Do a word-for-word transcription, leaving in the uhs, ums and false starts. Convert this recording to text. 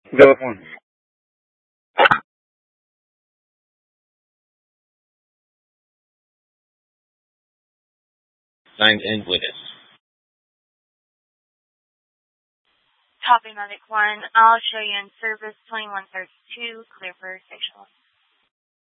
Telephone. Signed in witness. Copy Medic one. I'll show you in service twenty-one thirty-two, clear for sexual